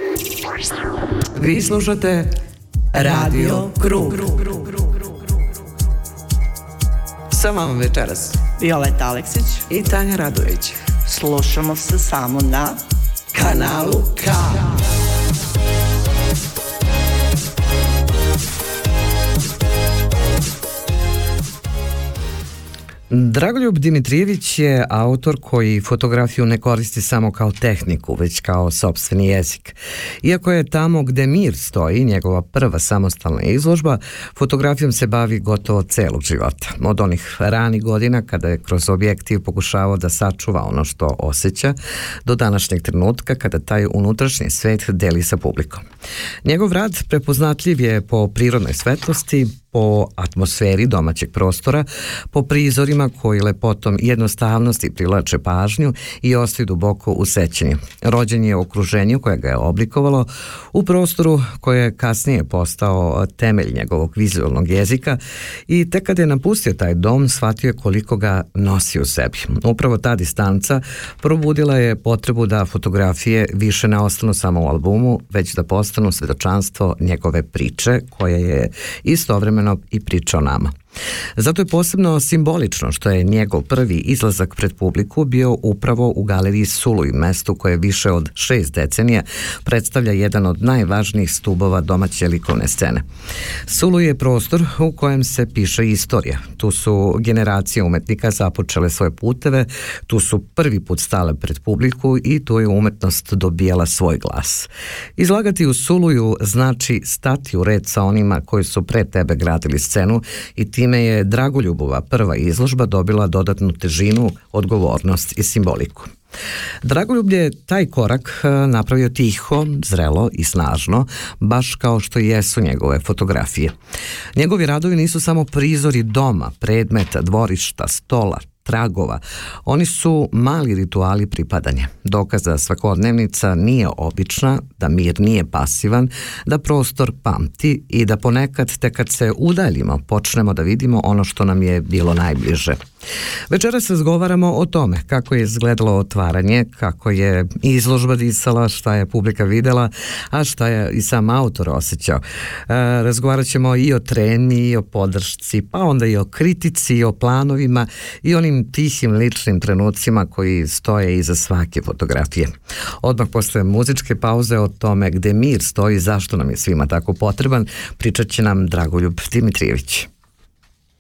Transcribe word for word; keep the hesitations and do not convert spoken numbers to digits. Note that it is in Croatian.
Vi slušate Radio Krug. Sa vama večeras Violeta Aleksić i Tanja Radović. Slušamo se samo na kanalu K. Dragoljub Dimitrijević je autor koji fotografiju ne koristi samo kao tehniku, već kao sopstveni jezik. Iako je Tamo gde mir stoji njegova prva samostalna izložba, fotografijom se bavi gotovo celog života. Od onih ranih godina kada je kroz objektiv pokušavao da sačuva ono što osjeća, do današnjeg trenutka kada taj unutrašnji svet deli sa publikom. Njegov rad prepoznatljiv je po prirodnoj svetlosti, po atmosferi domaćeg prostora, po prizorima koji lepotom i jednostavnosti privlače pažnju i ostaju duboko u sećanju. Rođen je u okruženju koje ga je oblikovalo, u prostoru koje je kasnije postao temelj njegovog vizualnog jezika i tek kada je napustio taj dom, shvatio je koliko ga nosi u sebi. Upravo ta distanca probudila je potrebu da fotografije više ne ostanu samo u albumu, već da postanu svedočanstvo njegove priče, koja je istovremeno i priča o nama. Zato je posebno simbolično što je njegov prvi izlazak pred publiku bio upravo u galeriji Suluj, mestu koje više od šest decenija predstavlja jedan od najvažnijih stubova domaće likovne scene. Suluj je prostor u kojem se piše istorija. Tu su generacije umetnika započele svoje puteve, tu su prvi put stale pred publiku i tu je umetnost dobijala svoj glas. Izlagati u Suluju znači stati u red sa onima koji su pre tebe gradili scenu i time je Dragoljubova prva izložba dobila dodatnu težinu, odgovornost i simboliku. Dragoljub je taj korak napravio tiho, zrelo i snažno, baš kao što jesu njegove fotografije. Njegovi radovi nisu samo prizori doma, predmeta, dvorišta, stola, tragova. Oni su mali rituali pripadanja. Dokaz da svakodnevnica nije obična, da mir nije pasivan, da prostor pamti i da ponekad, te kad se udaljimo, počnemo da vidimo ono što nam je bilo najbliže. Večeras razgovaramo o tome kako je izgledalo otvaranje, kako je izložba disala, šta je publika videla, a šta je i sam autor osjećao. E, razgovarat ćemo i o tremi, i o podršci, pa onda i o kritici, i o planovima, i onim tihim ličnim trenucima koji stoje iza svake fotografije. Odmah posle muzičke pauze o tome gde mir stoji, zašto nam je svima tako potreban, pričat će nam Dragoljub Dimitrijević.